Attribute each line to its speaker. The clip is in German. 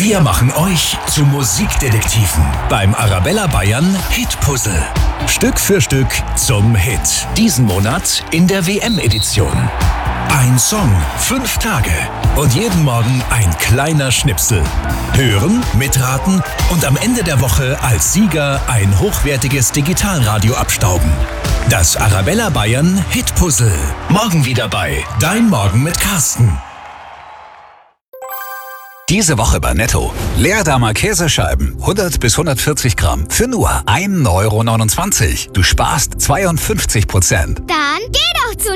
Speaker 1: Wir machen euch zu Musikdetektiven beim Arabella Bayern Hitpuzzle. Stück für Stück zum Hit. Diesen Monat in der WM-Edition. Ein Song, 5 Tage und jeden Morgen ein kleiner Schnipsel. Hören, mitraten und am Ende der Woche als Sieger ein hochwertiges Digitalradio abstauben. Das Arabella Bayern Hitpuzzle. Morgen wieder bei Dein Morgen mit Carsten.
Speaker 2: Diese Woche bei Netto. Leerdammer Käsescheiben, 100 bis 140 Gramm, für nur 1,29 €. Du sparst 52%.
Speaker 3: Dann